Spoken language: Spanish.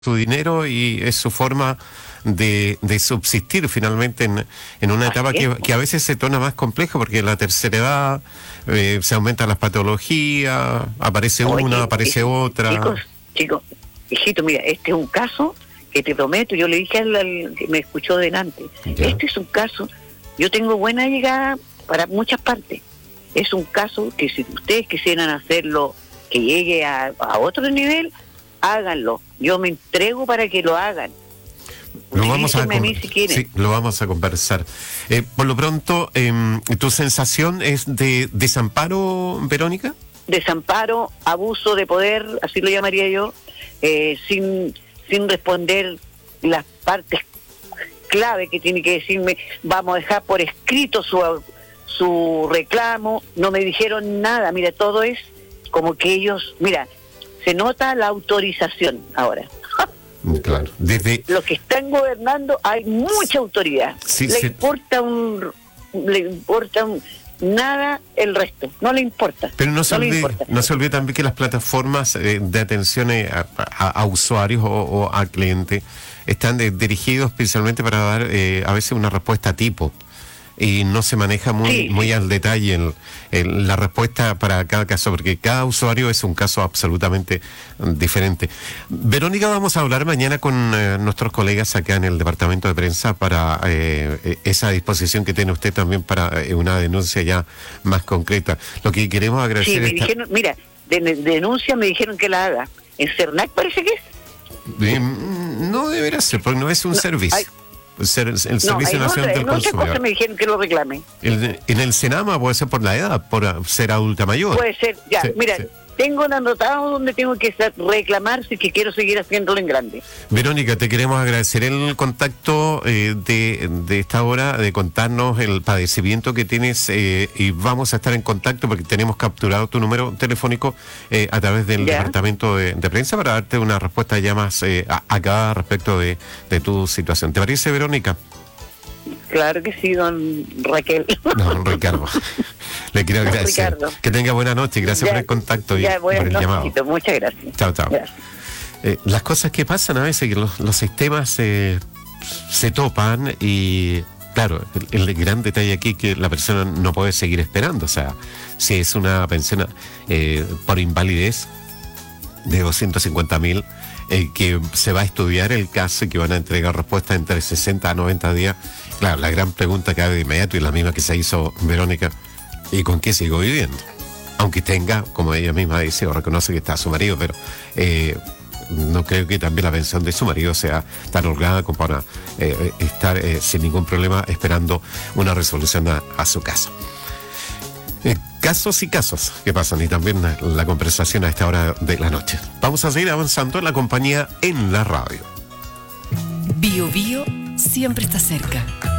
su dinero y es su forma de subsistir finalmente en una etapa que a veces se torna más compleja porque en la tercera edad se aumentan las patologías, aparece una, aparece otra. Chicos, hijito, mira, este es un caso que te prometo, yo le dije al que me escuchó delante, este es un caso, yo tengo buena llegada para muchas partes, es un caso que si ustedes quisieran hacerlo, que llegue a otro nivel, háganlo. Yo me entrego para que lo hagan. Lo vamos a conversar. Por lo pronto, ¿tu sensación es de desamparo, Verónica? Desamparo, abuso de poder, así lo llamaría yo, sin responder las partes clave que tiene que decirme. Vamos a dejar por escrito su reclamo. No me dijeron nada. Mira, todo es como que ellos, mira, se nota la autorización ahora. Claro. Desde los que están gobernando hay mucha autoridad. Sí, le importa nada el resto, no le importa. Pero no se olvide también que las plataformas de atención a usuarios o a clientes están dirigidos especialmente para dar a veces una respuesta tipo. Y no se maneja muy al detalle la respuesta para cada caso, porque cada usuario es un caso absolutamente diferente. Verónica, vamos a hablar mañana con nuestros colegas acá en el departamento de prensa para esa disposición que tiene usted también para una denuncia ya más concreta. Lo que queremos agradecer me dijeron, mira, denuncia me dijeron que la haga. ¿En CERNAC parece que es? No deberá ser, porque no es un servicio. El Servicio Nacional del Consumidor. Cosa me dijeron que lo reclame. En el Senama puede ser por la edad, por ser adulta mayor. Puede ser, ya. Sí, mira, tengo anotado donde tengo que reclamar si que quiero seguir haciéndolo en grande. Verónica, te queremos agradecer el contacto de esta hora, de contarnos el padecimiento que tienes y vamos a estar en contacto porque tenemos capturado tu número telefónico a través del departamento de prensa para darte una respuesta ya más acá respecto de tu situación. ¿Te parece, Verónica? Claro que sí, don Raquel. Don Ricardo. Le quiero agradecer. Que tenga buena noche y gracias por el contacto y por el llamado. Muchas gracias. Chao, chao. Las cosas que pasan a veces, que los sistemas se topan y, claro, el gran detalle aquí es que la persona no puede seguir esperando. O sea, si es una pensión por invalidez de 250.000, que se va a estudiar el caso y que van a entregar respuesta entre 60 a 90 días. Claro, la gran pregunta cabe de inmediato y la misma que se hizo Verónica, ¿y con qué sigo viviendo? Aunque tenga, como ella misma dice, o reconoce que está su marido, pero no creo que también la pensión de su marido sea tan holgada como para estar sin ningún problema esperando una resolución a su caso. Casos y casos que pasan y también la conversación a esta hora de la noche. Vamos a seguir avanzando en la compañía en la radio. Bio Bio siempre está cerca.